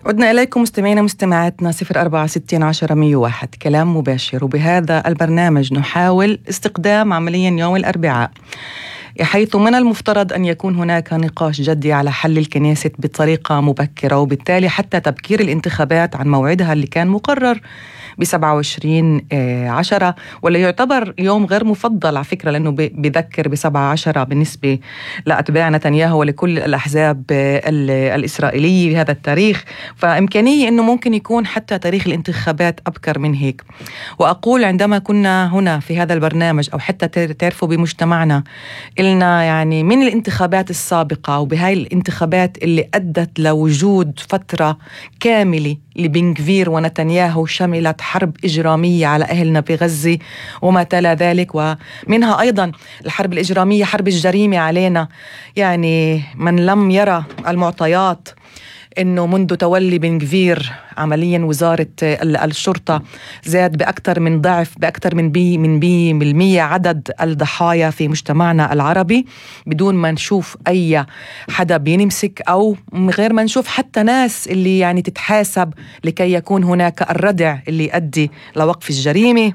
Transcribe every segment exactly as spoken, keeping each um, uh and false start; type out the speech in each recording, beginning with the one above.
عدنا إليكم مستمعينا مستمعاتنا صفر أربعة ستين عشرة مية وواحد كلام مباشر. وبهذا البرنامج نحاول استقدام عمليا يوم الأربعاء، حيث من المفترض أن يكون هناك نقاش جدي على حل الكنيست بطريقة مبكرة، وبالتالي حتى تبكير الانتخابات عن موعدها اللي كان مقرر بسبعة وعشرين عشرة، ولا يعتبر يوم غير مفضل على فكرة، لأنه بذكر بسبعة عشرة بالنسبة لأتباع نتنياهو ولكل الأحزاب الإسرائيلية بهذا التاريخ. فإمكانية أنه ممكن يكون حتى تاريخ الانتخابات أبكر من هيك. وأقول عندما كنا هنا في هذا البرنامج، أو حتى تعرفوا بمجتمعنا، إلنا يعني من الانتخابات السابقة وبهاي الانتخابات اللي أدت لوجود فترة كاملة لبن غفير ونتنياهو شملت حرب إجرامية على أهلنا بغزة وما تلا ذلك، ومنها أيضا الحرب الإجرامية حرب الجريمة علينا. يعني من لم يرى المعطيات إنه منذ تولي بن غفير عمليا وزارة الشرطة زاد بأكثر من ضعف، بأكثر من بي من بي بالمية عدد الضحايا في مجتمعنا العربي، بدون ما نشوف أي حدا بينمسك، أو من غير ما نشوف حتى ناس اللي يعني تتحاسب لكي يكون هناك الردع اللي يؤدي لوقف الجريمة.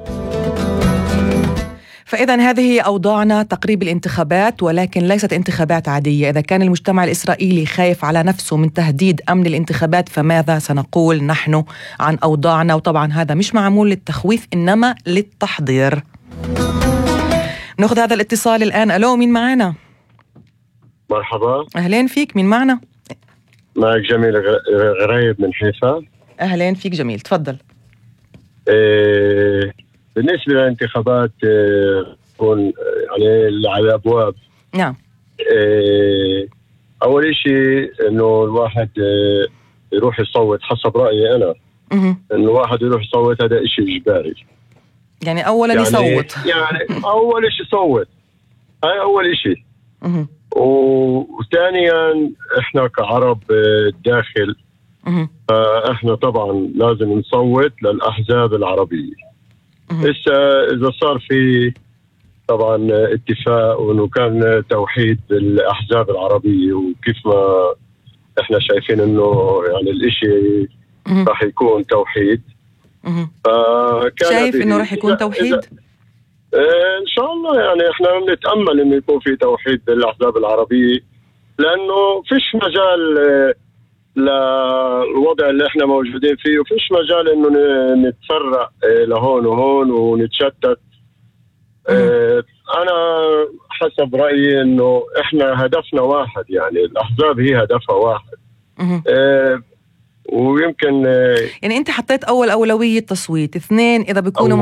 فإذا هذه أوضاعنا تقريب الانتخابات، ولكن ليست انتخابات عادية. إذا كان المجتمع الإسرائيلي خايف على نفسه من تهديد أمن الانتخابات، فماذا سنقول نحن عن أوضاعنا؟ وطبعا هذا مش معمول للتخويف، إنما للتحضير. نأخذ هذا الاتصال الآن. ألو، مين معنا؟ مرحبا، أهلين فيك، مين معنا؟ معك جميل غريب من حيفا. أهلين فيك جميل، تفضل. إيه بالنسبة للانتخابات تكون يعني على الأبواب. نعم. إيه أول شيء إنه الواحد يروح يصوت. حسب رأيي أنا إنه الواحد يروح يصوت، هذا شيء إجباري. يعني أولا يعني يصوت. يعني أول شيء يصوت، هاي أول شيء. وثانيا إحنا كعرب داخل، فإحنا طبعا لازم نصوت للأحزاب العربية. إسا إذا صار في طبعا اتفاق وإنه كان توحيد الأحزاب العربية، وكيف ما إحنا شايفين إنه يعني الإشي راح يكون توحيد. شايف إنه راح يكون توحيد؟ إن شاء الله، يعني إحنا نتأمل إنه يكون في توحيد الأحزاب العربية، لأنه فيش مجال للوضع اللي احنا موجودين فيه، وفيش مجال انه نتفرق لهون وهون ونتشتت. اه انا حسب رأيي انه احنا هدفنا واحد، يعني الاحزاب هي هدفها واحد. اه ويمكن اه يعني انت حطيت اول اولوية تصويت، اثنين اذا بيكونوا